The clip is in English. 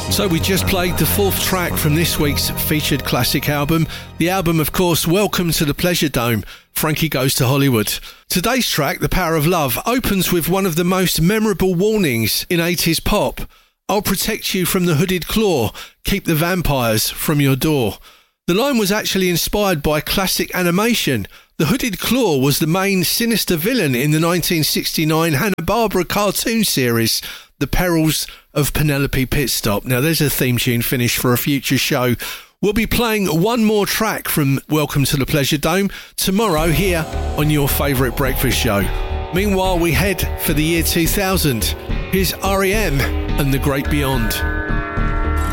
So we just played the fourth track from this week's featured classic album. The album, of course, Welcome to the Pleasure Dome, Frankie Goes to Hollywood. Today's track, The Power of Love, opens with one of the most memorable warnings in 80s pop. I'll protect you from the hooded claw, keep the vampires from your door. The line was actually inspired by classic animation. The hooded claw was the main sinister villain in the 1969 Hanna-Barbera cartoon series, The Perils of Penelope Pitstop. Now, there's a theme tune finish for a future show. We'll be playing one more track from Welcome to the Pleasure Dome tomorrow here on your favourite breakfast show. Meanwhile, we head for the year 2000. Here's R.E.M. and The Great Beyond.